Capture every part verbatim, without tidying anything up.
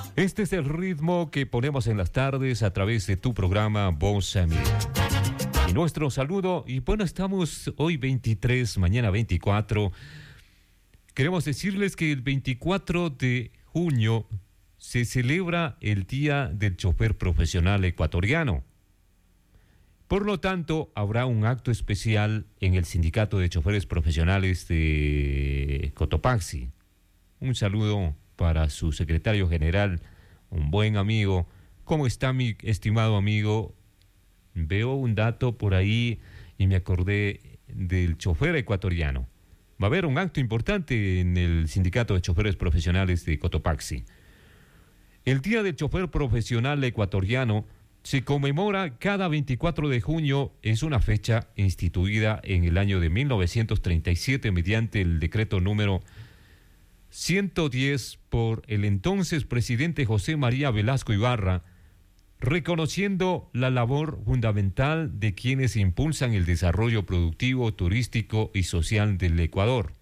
Este es el ritmo que ponemos en las tardes a través de tu programa Voz Amiga. Y nuestro saludo, y bueno, estamos hoy veintitrés, mañana veinticuatro. Queremos decirles que el veinticuatro de junio se celebra el Día del Chofer Profesional Ecuatoriano. Por lo tanto, habrá un acto especial en el Sindicato de Choferes Profesionales de Cotopaxi. Un saludo para su secretario general, un buen amigo. ¿Cómo está, mi estimado amigo? Veo un dato por ahí y me acordé del chofer ecuatoriano. Va a haber un acto importante en el Sindicato de Choferes Profesionales de Cotopaxi. El Día del Chofer Profesional Ecuatoriano se conmemora cada veinticuatro de junio. Es una fecha instituida en el año de mil novecientos treinta y siete mediante el decreto número ciento diez por el entonces presidente José María Velasco Ibarra, reconociendo la labor fundamental de quienes impulsan el desarrollo productivo, turístico y social del Ecuador.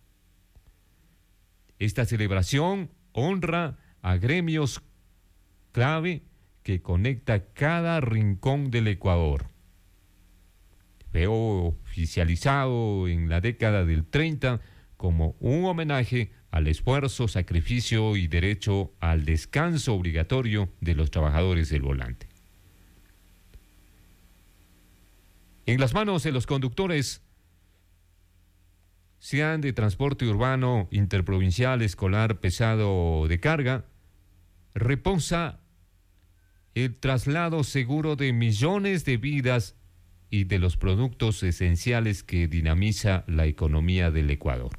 Esta celebración honra a gremios clave que conecta cada rincón del Ecuador. Veo oficializado en la década del treinta como un homenaje al esfuerzo, sacrificio y derecho al descanso obligatorio de los trabajadores del volante. En las manos de los conductores, sean de transporte urbano, interprovincial, escolar, pesado o de carga, reposa el traslado seguro de millones de vidas y de los productos esenciales que dinamiza la economía del Ecuador.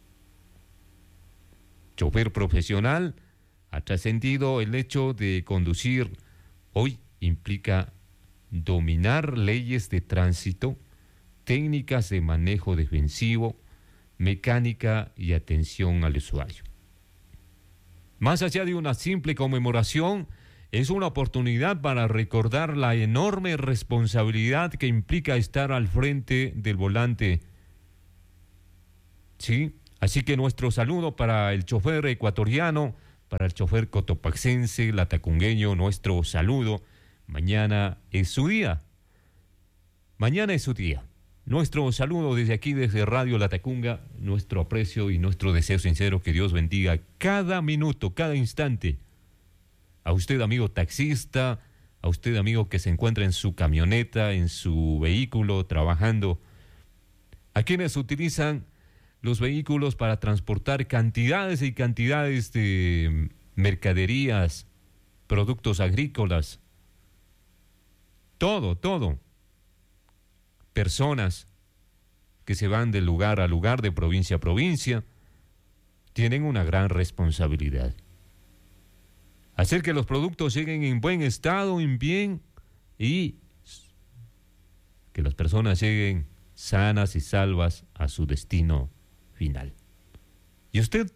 Chofer profesional ha trascendido el hecho de conducir. Hoy implica dominar leyes de tránsito, técnicas de manejo defensivo, mecánica y atención al usuario. Más allá de una simple conmemoración, es una oportunidad para recordar la enorme responsabilidad que implica estar al frente del volante. Sí, así que nuestro saludo para el chofer ecuatoriano, para el chofer cotopaxense, latacungueño, nuestro saludo. Mañana es su día. Mañana es su día. Nuestro saludo desde aquí, desde Radio Latacunga, nuestro aprecio y nuestro deseo sincero que Dios bendiga cada minuto, cada instante. A usted, amigo taxista, a usted, amigo que se encuentra en su camioneta, en su vehículo, trabajando. A quienes utilizan los vehículos para transportar cantidades y cantidades de mercaderías, productos agrícolas. Todo, todo. Personas que se van de lugar a lugar, de provincia a provincia, tienen una gran responsabilidad. Hacer que los productos lleguen en buen estado, en bien, y que las personas lleguen sanas y salvas a su destino final. ¿Y usted?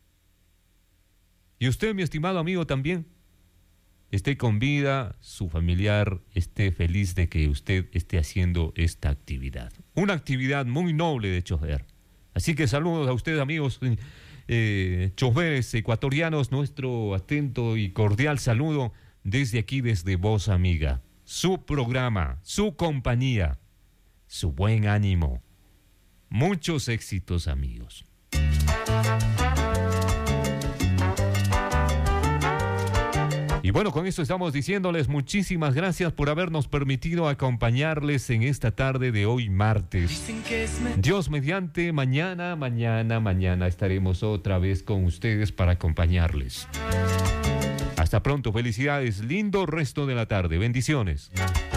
¿Y usted, mi estimado amigo, también? Esté con vida, su familiar esté feliz de que usted esté haciendo esta actividad. Una actividad muy noble de chofer. Así que saludos a ustedes, amigos eh, choferes ecuatorianos, nuestro atento y cordial saludo desde aquí, desde Voz Amiga. Su programa, su compañía, su buen ánimo. Muchos éxitos, amigos. Y bueno, con esto estamos diciéndoles muchísimas gracias por habernos permitido acompañarles en esta tarde de hoy martes. Dios mediante, mañana, mañana, mañana estaremos otra vez con ustedes para acompañarles. Hasta pronto, felicidades, lindo resto de la tarde, bendiciones.